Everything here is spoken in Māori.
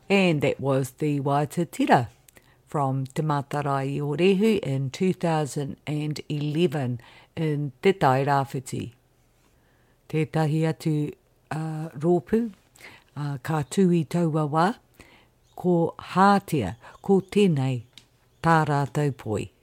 And that was the Waitatira from Te Matarai o Rehu in 2011 in Te Tai Rāwhiti. Tētahi atu rōpu, ka tui taua wā, ko hātia, ko tēnei tā rātou poi.